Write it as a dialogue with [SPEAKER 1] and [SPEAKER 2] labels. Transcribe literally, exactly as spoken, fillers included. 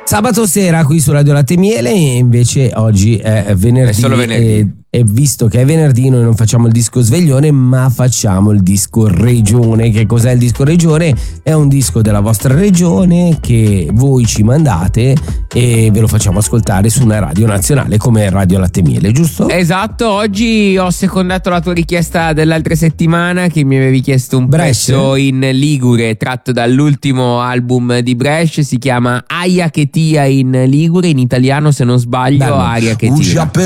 [SPEAKER 1] Sabato sera qui su Radio Latte e Miele, e invece oggi è venerdì.
[SPEAKER 2] È solo venerdì.
[SPEAKER 1] E, e visto che è venerdì noi non facciamo il disco sveglione, ma facciamo il disco regione. Che cos'è il disco regione? È un disco della vostra regione che voi ci mandate e ve lo facciamo ascoltare su una radio nazionale come Radio Latte e Miele, giusto?
[SPEAKER 2] Esatto, oggi ho secondato la tua richiesta dell'altra settimana, che mi avevi chiesto un
[SPEAKER 1] Brescia?
[SPEAKER 2] pezzo in ligure tratto dall'ultimo album di Brescia. Si chiama Aia che tia in ligure, in italiano se non sbaglio
[SPEAKER 1] Bello.
[SPEAKER 2] Aria che tira.